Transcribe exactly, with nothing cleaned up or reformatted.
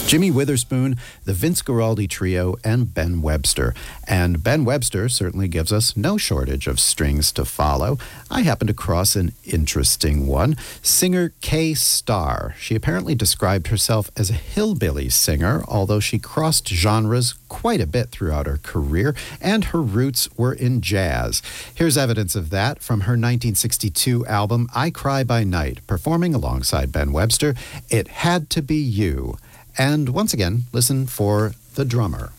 Jimmy Witherspoon, the Vince Guaraldi Trio, and Ben Webster. And Ben Webster certainly gives us no shortage of strings to follow. I happened to cross an interesting one. Singer Kay Starr. She apparently described herself as a hillbilly singer, although she crossed genres quite a bit throughout her career, and her roots were in jazz. Here's evidence of that from her nineteen sixty-two album, I Cry by Night, performing alongside Ben Webster, It Had to Be You. And once again, listen for the drummer.